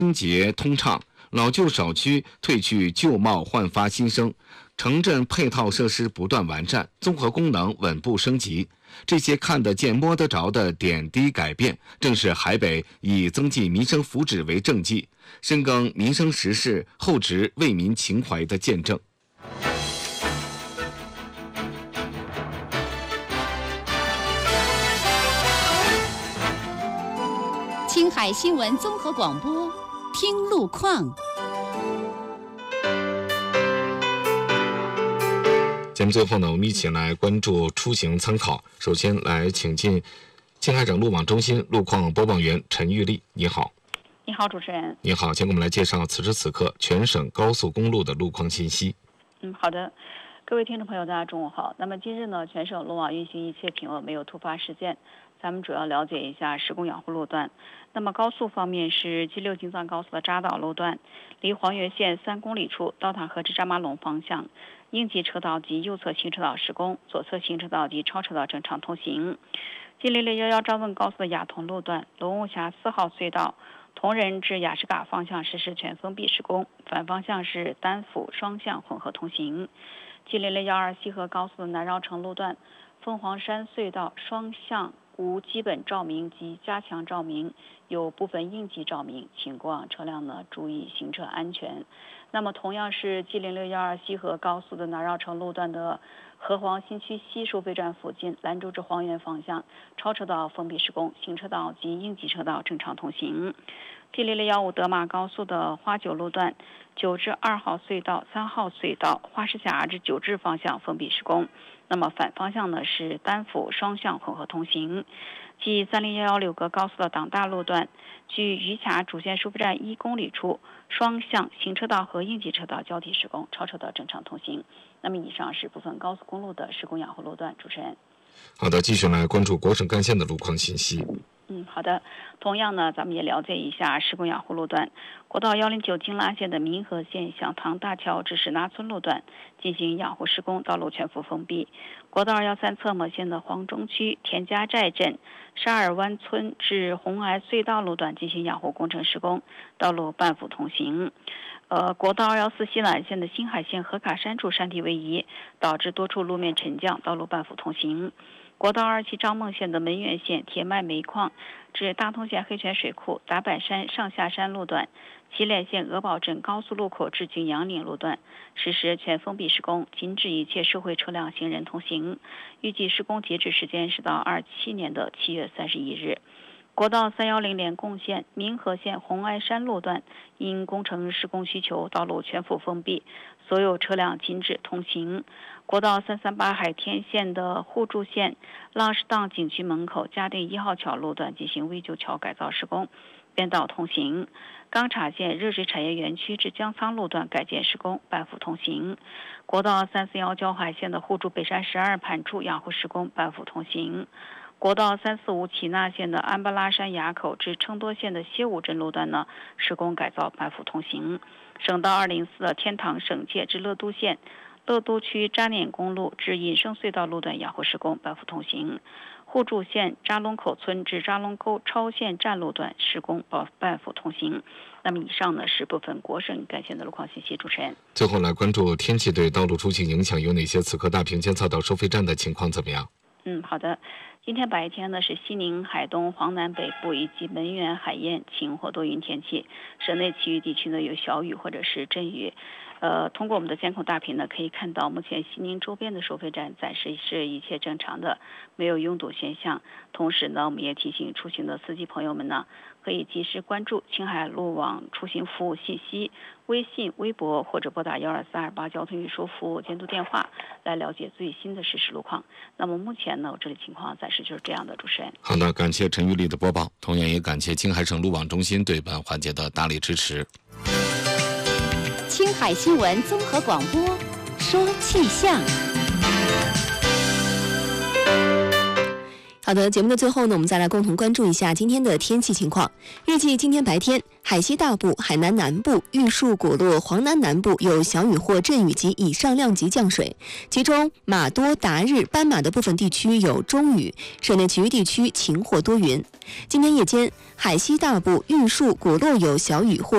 清洁通畅，老旧小区褪去旧貌，焕发新生，城镇配套设施不断完善，综合功能稳步升级。这些看得见摸得着的点滴改变，正是海北以增进民生福祉为政绩，深耕民生实事，厚植为民情怀的见证。 青海新闻综合广播，听路况。 节目最后呢，我们一起来关注出行参考。首先来请进青海省路网中心路况播报员陈玉丽，你好。 你好，主持人。 你好，请给我们来介绍此时此刻全省高速公路的路况信息。 好的，各位听众朋友，大家中午好。那么今日呢，全省路网运行一切平稳，没有突发事件。咱们主要了解一下施工养护路段。那么高速方面是 G6 京藏高速的扎道路段，离黄岳县3公里处到塔河至扎马龙方向，应急车道及右侧行车道施工，左侧行车道及超车道正常通行。G611张汶高速的雅通路段，龙雾峡4号隧道铜仁至雅什嘎方向实施全封闭施工，反方向是单辅双向混合通行。G611西河高速的南绕城路段，凤凰山隧道双向无基本照明及加强照明，有部分应急照明，请过往车辆呢注意行车安全。那么同样是 G0612西河高速的南绕城路段的河黄新区西收费站附近，兰州至黄原方向超车道封闭施工，行车道及应急车道正常通行。G0615德马高速的花九路段9至2号隧道、3号隧道花石峡至九至方向封闭施工，那么反方向呢是单辅双向混合通行。G3011柳格高速的党大路段，距余卡主线收费站1公里处，双向行车道和应急车道交替施工，超车道正常通行。那么以上是部分高速公路的施工养护路段。主持人。 好的，继续来关注国省干线的路况信息。 好的，同样呢，咱们也了解一下施工养护路段。国道109京拉线的民和线响堂大桥至石拿村路段进行养护施工，道路全幅封闭。国道213侧模线的黄中区田家寨镇沙尔湾村至红崖隧道路段进行养护工程施工，道路半幅通行。国道214西南线的新海线河卡山处山体位移，导致多处路面沉降，道路半幅通行。国道227张孟县的门源县铁脉煤矿至大通县黑泉水库达坂山上下山路段，祁连县鹅堡镇高速路口至景阳岭路段实施全封闭施工，禁止一切社会车辆行人通行。预计施工截止时间是到27年的7月31日。国道310连贡县民和县红崖山路段因工程施工需求，道路全幅封闭，所有车辆禁止通行。国道338海天县的互助县浪士荡景区门口嘉定1号桥路段进行危旧桥改造施工，变道通行。钢叉县热水产业园区至江仓路段改建施工，半幅通行。国道341交海县的互助北山12盘处养护施工，半幅通行。国道345齐纳县的安巴拉山垭口至成都县的谢武镇路段呢施工改造，半幅通行。省道204的天堂省界至乐都县乐都区扎碾公路至隐胜隧道路段养护施工，半幅通行。互助县扎龙口村至扎龙沟超线站路段施工，半幅通行。那么以上呢是部分国省干线的路况信息。主持人。 最后来关注天气对道路出行影响有哪些？此刻大坪监测到收费站的情况怎么样？ 好的。今天白天呢是西宁、海东、黄南北部以及门源、海晏晴或多云天气，省内其余地区呢有小雨或者是阵雨。通过我们的监控大屏呢，可以看到目前西宁周边的收费站暂时是一切正常的，没有拥堵现象。同时呢，我们也提醒出行的司机朋友们呢，可以及时关注青海路网出行服务信息，微信、微博或者拨打12428交通运输服务监督电话来了解最新的实时路况。那么目前呢，我这里情况暂时就是这样的。主持人。 好的，感谢陈玉丽的播报，同样也感谢青海省路网中心对本环节的大力支持。 青海新闻综合广播，说气象。 好的，节目的最后呢，我们再来共同关注一下今天的天气情况。预计今天白天，海西大部、海南南部、玉树、果洛、黄南南部有小雨或阵雨及以上量级降水，其中玛多、达日、斑马的部分地区有中雨，省内其余地区晴或多云。今天夜间，海西大部、玉树、果洛有小雨或